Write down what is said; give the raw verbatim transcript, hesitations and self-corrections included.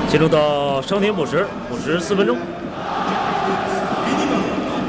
进入到商品捕食，捕食四分钟。